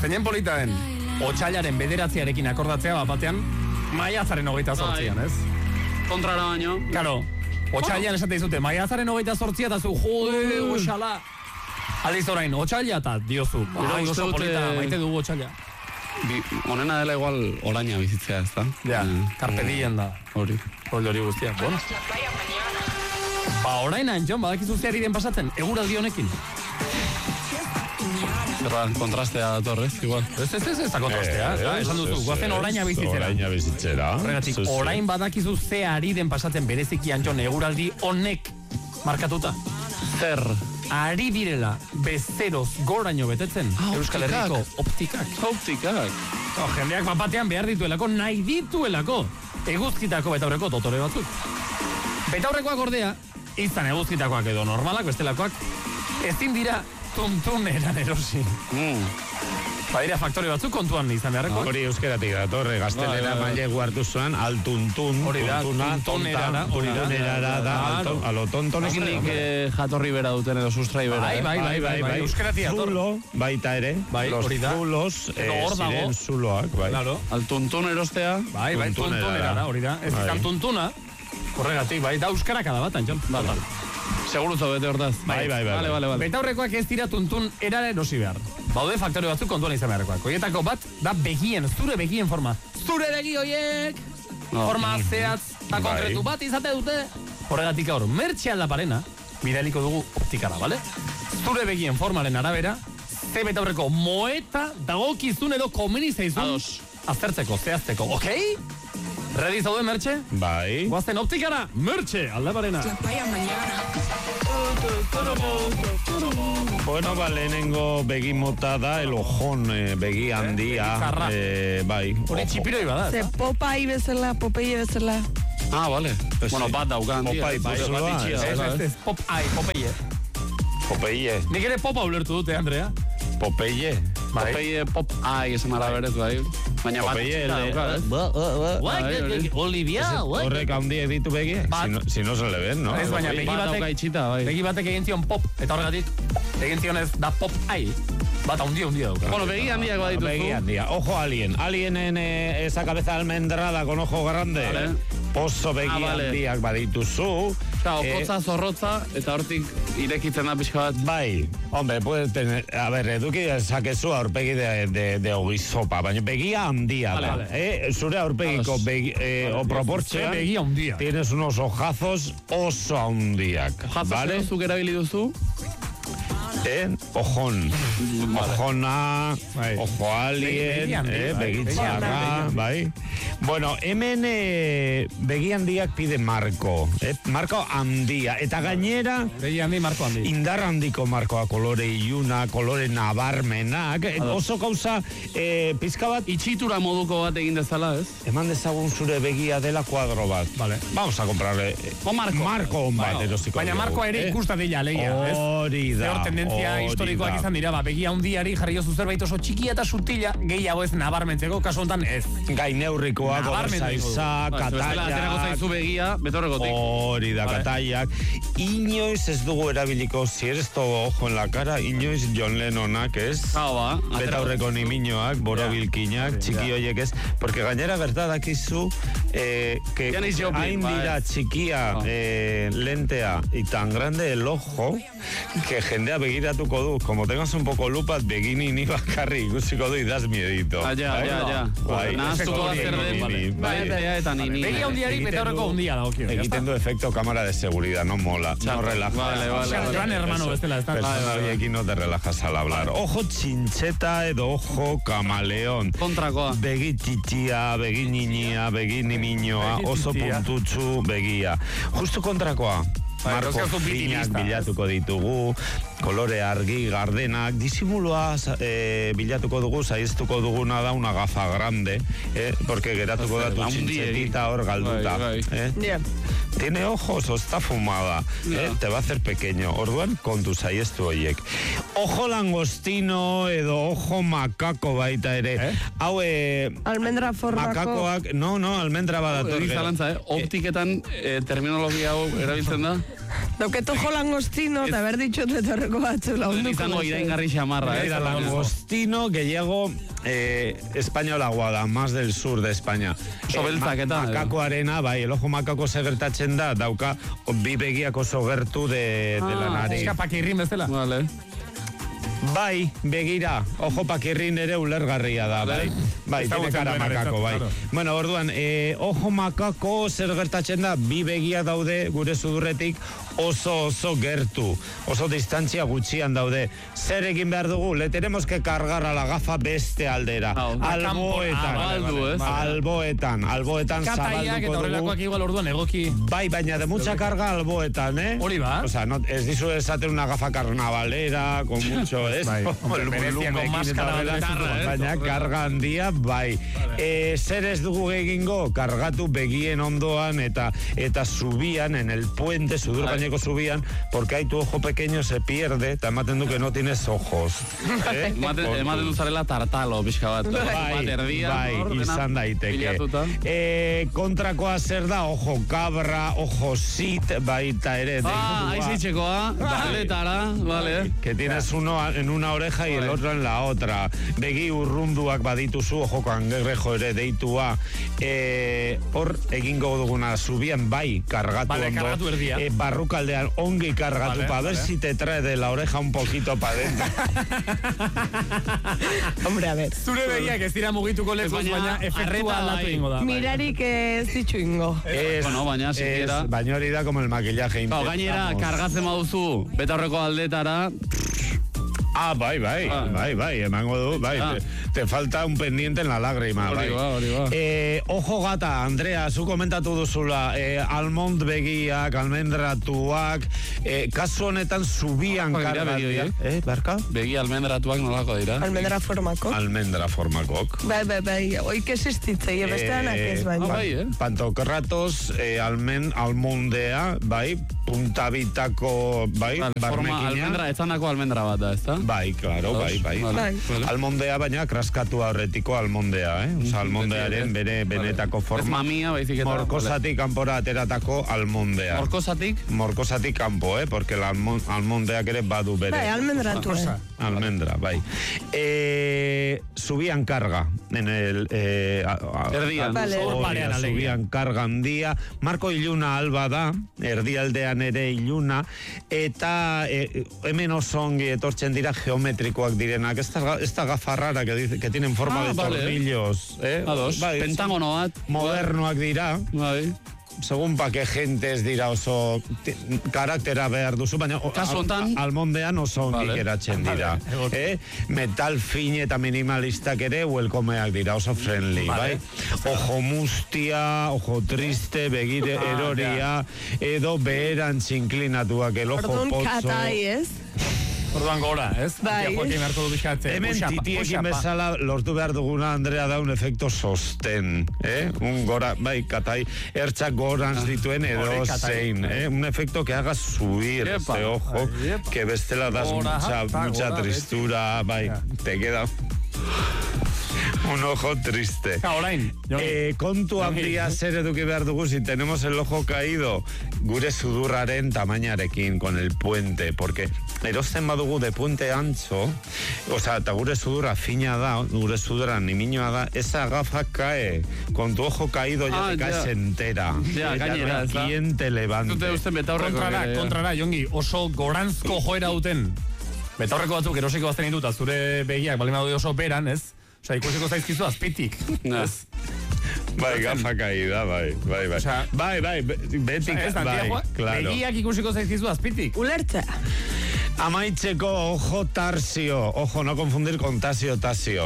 zeinen polita den, otsailaren 9 akordatzea, batean, maiatzaren 28an, ez? Kontrara baino. Karo, otsailean esate dizute, maiatzaren 28 eta zu, jode, oxala. Aldiz orain, otsaila eta diozu. Ai, oso polita, maite dugu otsaila. Honena dela igual oraina bizitzea, ez da? Ja, carpe diem da. Hori guztia, bueno. Ba, orain Jon, badakizu zeari den pasatzen, eguraldi honekin. Kontrastea datorrez, igual. Ez da kontrastea, esan duzu, guazen oraina bizitzera. Oraina bizitzera. Horregatik, orain badakizu zeari den pasatzen bereziki Jon, eguraldi honek markatuta. Zer? Ari direla bezeroz goraino betetzen Euskal Herriko optikak. Jendeak bapatean behar dituelako, nahi dituelako eguzkitako betaurreko dotore batzuk. Betaurrekoak ordea, izan eguzkitakoak edo normalak, bestelakoak, ezin dira tuntuneran erosi. Badira faktore batzuk kontuan izan beharreko. Hori euskeratik datorre, gaztelera mailegu hartu zuen, altuntun, tuntunerara da, alo tonton. Nik jatorri bera duten edo sustrai bera. Bai, euskeratik dator. Zulo, baita ere, los zulos, ziren zuloak, bai. Altuntun erostea. Bai, tuntunerara, hori da. Ez izan tuntuna, horregatik, bai, da euskara kada bat, Jon. Seguruzo bete hortaz. Bai. Betaurrekoak ez dira tuntun erara erosi behar. Baude faktore batzuk kontuan izan beharrekoak. Horietako bat, da begien, zure begien forma. Zure begi horiek! Forma zehatz eta konkretu bat izate dute. Horregatik gaur, mertxe aldaparena, bidaliko dugu optikara, bale? Zure begien formaren arabera, ze betaurreko moeta dagokizun edo komeni zaizun aztertzeko, zehazteko, okei? Ready zaude, Mertxe? Bai. Guazten optikara, Mertxe, aldaparena. Bueno, lehenengo begi mota da, el ojón, begi handia. Bai. Hori txipiroi bada. Ze Popeye bezala. Ah, vale. Bueno, bat dauka handia. Popeye, ez, Popeye. Nik ere popa ulertu dute, Andrea. Popeye. Popeye esan araberet, bai. Baina Popeye, Olivia, horrek handiek ditu begi? Si no se le ven, no? Ez, baina begi batek egin zion pop, eta horregatik egin zion ez da pop ai. Bat handia dauka. Bueno, begi handiak badituzu. Begi handia. Ojo alien. Alienen esa cabeza almendrada con ojo grande. Oso begi handiak badituzu. Okotza, zorrotza, eta hortik irekitzen da pixka bat. Bai, hombre, puede tener, a ver, eduki sakezu aurpegi de ogizopa, baina begia handia da. Zure aurpegiko o proportzioan begia handia. Tienes unos ojazos oso handiak. Vale? Zuk erabili duzu? Ojón. Ojona, ojo alien, begitxarra, bai. Bueno, hemen begi handiak pide marko. Marko handia. Eta gainera, begi handi, marko handi. Indar handiko markoa, kolore iluna, kolore nabarmenak. Oso gauza, pizka bat. Itxitura moduko bat egin dezala, ez? Eman dezagun zure begia dela kuadro bat. Vale. Vamos a comprarle. Marko bat erosiko. Baina markoa ere ikusta dila, leia. Hori da. Historikoak izan dira, begi handiari jarri jozu zerbait oso txikia eta sutila, gehiago ez nabarmentzeko, kasu honetan ez. Gaineurrikoak, zaiza, kataiak. Hori da, kataiak. Inoiz ez dugu erabiliko, si eres todo ojo en la cara, inoiz John Lennonak ez. Betaurreko niminoak, borobilkinak, txiki hoiek ez. Porque gainera bertadakizu, que hain dira txikia lentea y tan grande el ojo, que jendea begiratuko du, como tengas un poco lupa, begini ni bakarri ikusiko du idaz miedito. Ja. Nahaztuko da zer den, eta nini. Begi handiari betaurreko handia da, okio. Egiten du efecto cámara de seguridad, no mola, no relaja. Vale. Gran hermano bestela, ez da. Personaliekin no te relajas al hablar. Ojo txintxeta edo ojo kamaleon. Kontrakoa. Begi txitia, begi niñia, begi niminoa, oso puntutxu begia. Justo kontrakoa. Marko finak bilatuko ditugu, kolore argi, gardenak, disimuloa bilatuko dugu, saiztuko duguna da una gafa grande, porque geratuko da tu txintxetita hor galduta. Tiene ojos o está fumada, te va a hacer pequeño. Orduan, kontu saiztu horiek. Ojo langostino edo ojo makako baita ere. Hau, almendra formako. Makakoak, no, almendra badator. Egin zalantza, optiketan terminologia hau erabiltzen da? Dauket ojo langostino, eta ber ditxot betorreko batzu launduko. Izango iraingarri xamarra, Mira, langostino gehiago espainolagoa da, más del sur de España. Sobeltzak eta. Makakoarena, bai, el ojo makako segertatzen da, dauka bi begiak oso gertu de la nariz. Eskapakirrin bezala. Vale. Bai, begira, ojo pakirrin ere ulergarria da, bai. Bai, tiene cara makako, bai. Bueno, orduan, ojo makako zer gertatzen da, bi begia daude gure sudurretik oso gertu, oso distantzia gutxian daude. Zer egin behar dugu? Le tenemos que cargar a la gafa beste aldera. Alboetan Kataiak eta horrelakoak igual orduan egoki. Bai, baina de mucha carga alboetan, Hori ba? O sea, no, ez dizu esaten una gafa carnavalera, con mucho, ez? Veneziako maskara baina karga handia, bai. Zer ez dugu egingo? Kargatu begien ondoan eta zubian, en el puente, sudur gaineko zubian, porque ahí tu ojo pequeño se pierde, eta ematen du que no tienes ojos. Ematen du zarela tartalo, pixka bat. Bai, izan daiteke. Kontrakoa zer da, ojo cabra, ojo sit, baita ere. Aizitxekoa, baletara, vale. Que tienes uno en una oreja y el otro en la otra. Begi urrunduak badituzu, ojo kangrejo ere deitua. Hor egingo duguna zubian, bai, kargatu ondo. Barrukaldean ongi kargatu, pa ver si te trae de la oreja un poquito pa dentro. Hombre, a ver. Zure begiak ez dira mugituko lekuz, baina efektua aldatu ingo da. Mirarik ez ditxu ingo. Bueno, baina, siquiera. Baina hori da como el maquillaje. Gainera, kargatzen baduzu, betaurreko aldetara. Bai, emango du, bai, te falta un pendiente en la lágrima, bai. Ojo gata, Andrea, zu komentatu duzula, almond begiak, almendratuak, kasu honetan zubian kargatia. Barka? Begi almendratuak nolako dira? Almendra formakok. Almendra formakok. Bai, oik existitzei, besteanak ez baina. Pantokratos, almondea, bai, puntabitako, bai, barmekina. Almendra, etzandako almendra bat da, ez da? Bai, claro, bai. Almondea, baina kraskatu aurretiko almondea, Osa, almondearen bere benetako forma. Ez mamia, baizik eta. Morkosatik kanpora ateratako almondea. Morkosatik? Morkosatik kanpo, porque la almondeak ere badu bere. Bai, almendratu, Almendra, bai. Subian karga. En el... Erdian. Subian karga handia. Marko iluna alba da, erdialdean ere iluna, eta hemen osongi etortzen dira geometrikoak direnak. Esta gafa rara que tienen forma de tornillos. Pentágono bat. Modernoak dira. Bai. Segun pa que gentes dira oso karaktera behar duzu, baina almondean oso ongi geratzen dira. Metal fin eta minimalistak ere welcomeak dira, oso friendly, bai? Ojo mustia, ojo triste, begire eroria, edo beheran txinklinatuak, el ojo potzo. Orduan katai, ez? Orduan gora, ez? Bai. Hemen titiekin bezala lortu behar duguna, Andrea, da un efecto sosten. Un gora, bai, katai, ertzak gorantz dituen edo zein. Un efecto que haga subir este ojo, que bestela das mucha tristura, bai, te queda... Un ojo triste. Kontu handia zer eduki behar dugu, si tenemos el ojo caído, gure sudurraren tamainarekin, con el puente, porque erosten badugu de puente ancho, osea, eta gure sudurra fina da, gure sudurra nimiñoa da, esa gafa cae, con tu ojo caído ya te caes entera. Gainera, ¿quién te levante? Kontrara, Jongi, oso goranzko joera duten. Betaurreko batzuk erosiko bazten dut, zure begiak, bali madu oso beran, ez? Osa, ikusiko zaizkizu azpitik. Bai, gafa caída, bai. Betik, bai, claro. Begiak ikusiko zaizkizu azpitik. Ulertza. Amaitzeko ojo tarsio. Ojo, no confundir con tasio.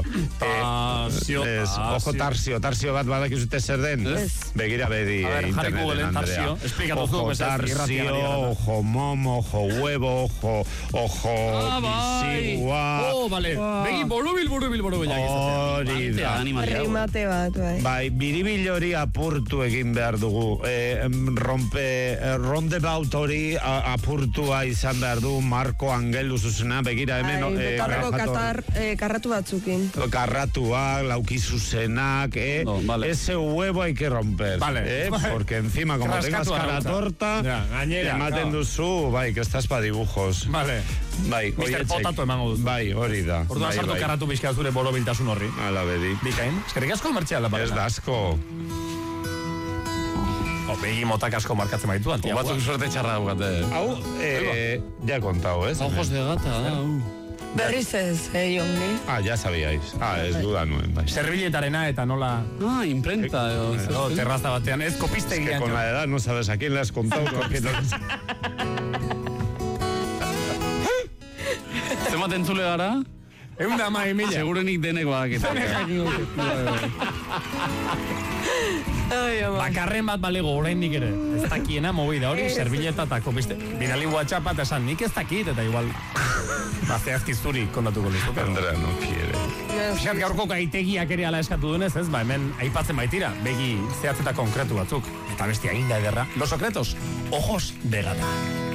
Ojo tarsio. Tarsio bat badakizute zer den? Begira bedi interneten, Andrea. Ojo tarsio, ojo momo, ojo huevo, ojo bisigua. Vale. Begi borubil. Hori da. Rimate bat, bai. Bai, biribil hori apurtu egin behar dugu. Rondebaut hori apurtua izan behar du, Marko betaurreko angelu zuzena, begira hemen... Betaurreko karratu batzukin. Karratuak, lauki zuzenak, ese huevo hay que romper. Vale. Porque encima, como tengas cara torta, ematen duzu, bai, que estás pa dibujos. Vale. Bai, Mister Potato emango duzu. Bai, hori da. Orduan sartu karratu bizka zure borobiltasun horri. Ala bedi. Bikain, eskerrik asko martxeala. Ez da asko. Begi motak asko markatzen baitu, Antiagua. Batzuk suerte txarra daukate. Hau, ya he contado, ¿eh? Ojos de gata, Berriz ez, Joni. Ya sabíais. Ez duda nuen, bai. Serbiletarena eta nola... Imprenta. Terraza batean, ez kopistegian. Es que con la edad no sabes a quién le has contado. Zemat entzule gara? Egun da mai mila. Segurenik denek badaketa. Bakarren bat balego oraindik ere. Ez dakiena movida hori, serbileta eta kopiste. Bidali WhatsApp eta esan, nik ez dakit, eta igual... Zehazki zuri kontatuko lizuke. Andrea no quiere. Pixat gaurko gaitegiak ere ala eskatu duenez, ez? Hemen aipatzen baitira, begi zehatz eta konkretu batzuk. Eta bestia inda ederra. Los secretos, ojos de gata.